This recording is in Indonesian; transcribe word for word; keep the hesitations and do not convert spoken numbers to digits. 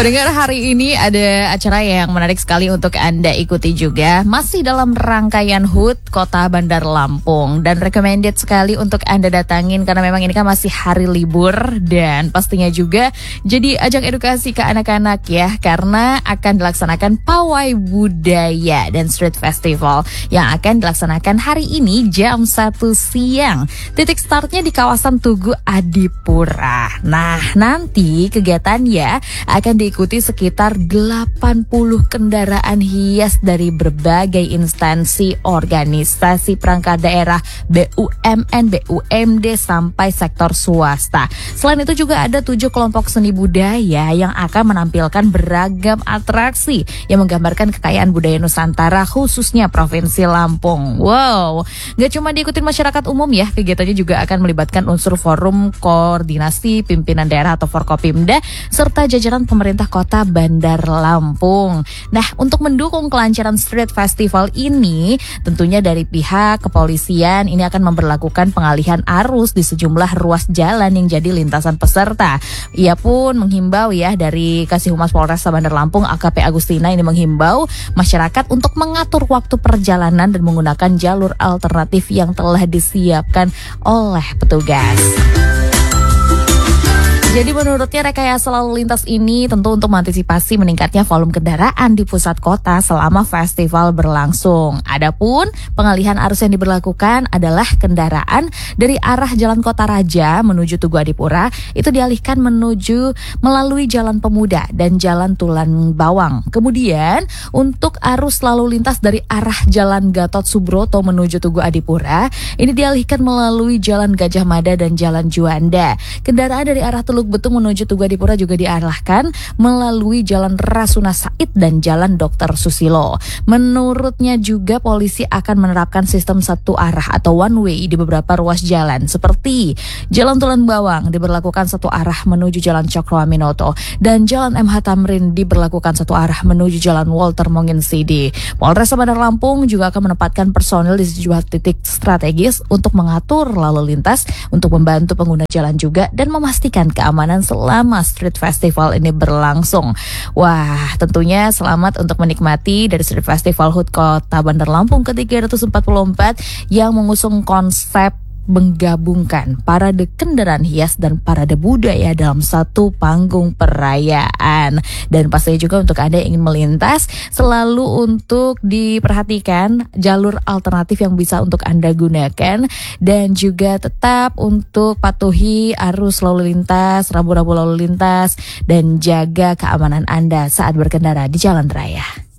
Pendengar, hari ini ada acara yang menarik sekali untuk Anda ikuti juga. Masih dalam rangkaian H U T Kota Bandar Lampung. Dan recommended sekali untuk Anda datangin karena memang ini kan masih hari libur. Dan pastinya juga jadi ajang edukasi ke anak-anak ya. Karena akan dilaksanakan Pawai Budaya dan Street Festival yang akan dilaksanakan hari ini jam satu siang. Titik startnya di kawasan Tugu Adipura. Nah, nanti kegiatannya akan diikuti sekitar delapan puluh kendaraan hias dari berbagai instansi, organisasi perangkat daerah, B U M N, B U M D sampai sektor swasta. Selain itu juga ada tujuh kelompok seni budaya yang akan menampilkan beragam atraksi yang menggambarkan kekayaan budaya Nusantara khususnya Provinsi Lampung. Wow, gak cuma diikutin masyarakat umum ya, kegiatannya juga akan melibatkan unsur forum koordinasi pimpinan daerah atau Forkopimda serta jajaran pemerintah kota Bandar Lampung. Nah, untuk mendukung kelancaran Street Festival ini, tentunya dari pihak kepolisian ini akan memberlakukan pengalihan arus di sejumlah ruas jalan yang jadi lintasan peserta. Ia pun menghimbau ya, dari Kasih Humas Polresta Bandar Lampung A K P Agustina ini menghimbau masyarakat untuk mengatur waktu perjalanan dan menggunakan jalur alternatif yang telah disiapkan oleh petugas. Jadi menurutnya rekayasa lalu lintas ini tentu untuk mengantisipasi meningkatnya volume kendaraan di pusat kota selama festival berlangsung. Adapun pengalihan arus yang diberlakukan adalah kendaraan dari arah Jalan Kota Raja menuju Tugu Adipura itu dialihkan menuju melalui Jalan Pemuda dan Jalan Tulan Bawang. Kemudian untuk arus lalu lintas dari arah Jalan Gatot Subroto menuju Tugu Adipura ini dialihkan melalui Jalan Gajah Mada dan Jalan Juanda. Kendaraan dari arah Teluk Betung menuju Tugu Adipura juga diarahkan melalui Jalan Rasuna Said dan Jalan Dokter Susilo. Menurutnya juga polisi akan menerapkan sistem satu arah atau one way di beberapa ruas jalan seperti Jalan Tulan Bawang diberlakukan satu arah menuju Jalan Cokroaminoto dan Jalan M H Tamrin diberlakukan satu arah menuju Jalan Walter Monginsidi. Polres Bandar Lampung juga akan menempatkan personil di sejumlah titik strategis untuk mengatur lalu lintas untuk membantu pengguna jalan juga dan memastikan keamanan selama Street Festival ini berlangsung. Wah, tentunya selamat untuk menikmati dari Street Festival H U T Kota Bandar Lampung ke tiga ratus empat puluh empat yang mengusung konsep menggabungkan parade kendaraan hias dan parade budaya dalam satu panggung perayaan. Dan pastinya juga untuk Anda yang ingin melintas, selalu untuk diperhatikan jalur alternatif yang bisa untuk Anda gunakan dan juga tetap untuk patuhi arus lalu lintas, rambu-rambu lalu lintas dan jaga keamanan Anda saat berkendara di jalan raya.